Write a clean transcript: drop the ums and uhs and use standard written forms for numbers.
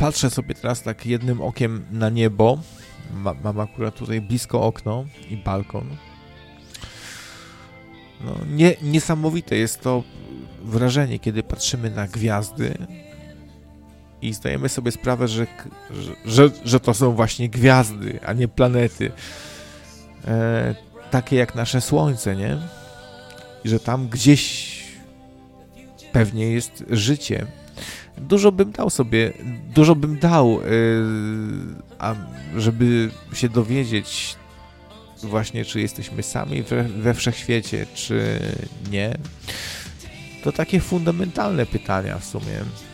patrzę sobie teraz tak jednym okiem na niebo. Mam akurat tutaj blisko okno i balkon. No, niesamowite jest to wrażenie, kiedy patrzymy na gwiazdy i zdajemy sobie sprawę, że to są właśnie gwiazdy, a nie planety. Takie jak nasze Słońce, nie? I że tam gdzieś pewnie jest życie. Dużo bym dał, żeby się dowiedzieć właśnie, czy jesteśmy sami we wszechświecie, czy nie. To takie fundamentalne pytania w sumie.